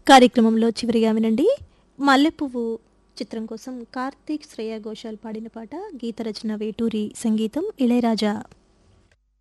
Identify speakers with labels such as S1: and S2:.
S1: కార్యక్రమంలో చివరిగా వినండి మల్లెపువ్వు చిత్రం కోసం కార్తీక్ శ్రేయా ఘోషాల్ పాడిన పాట, గీత రచన వేటూరి, సంగీతం ఇళయరాజా.